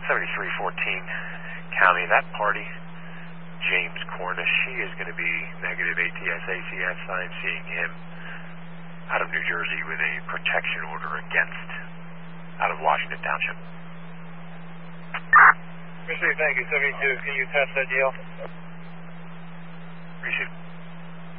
7314 County. That party, James Cornish, he is going to be negative ATS ACS. I'm seeing him out of New Jersey with a protection order against out of Washington Township. Appreciate it, thank you. 72, can you test that deal?